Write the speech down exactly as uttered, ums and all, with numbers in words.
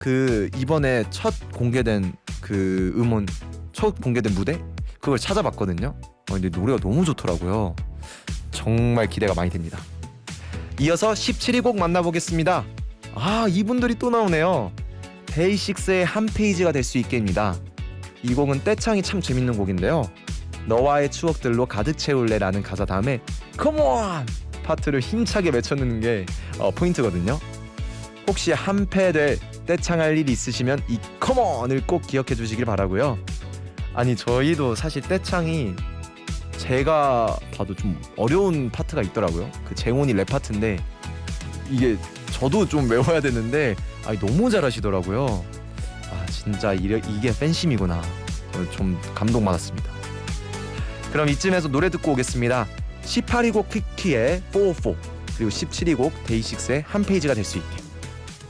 그 이번에 첫 공개된 그 음원 첫 공개된 무대 그걸 찾아봤거든요. 어, 근데 노래가 너무 좋더라고요. 정말 기대가 많이 됩니다. 이어서 십칠 위 곡 만나보겠습니다. 아, 이분들이 또 나오네요. 데이식스의 한 페이지가 될 수 있게입니다. 이 곡은 떼창이 참 재밌는 곡인데요. 너와의 추억들로 가득 채울래라는 가사 다음에 Come on! 파트를 힘차게 외쳐넣는 게 어, 포인트거든요. 혹시 한패될 떼창할 일이 있으시면 이 Come on을 꼭 기억해 주시길 바라고요. 아니, 저희도 사실 떼창이 제가 봐도 좀 어려운 파트가 있더라고요. 그 재훈이 랩 파트인데 이게 저도 좀 외워야 되는데 아니, 너무 잘하시더라고요. 아, 진짜 이래, 이게 팬심이구나. 좀 감동받았습니다. 그럼 이쯤에서 노래 듣고 오겠습니다. 십팔 위 곡 퀴퀴의 포 오 포 그리고 십칠 위 곡 데이식스의 한 페이지가 될 수 있게.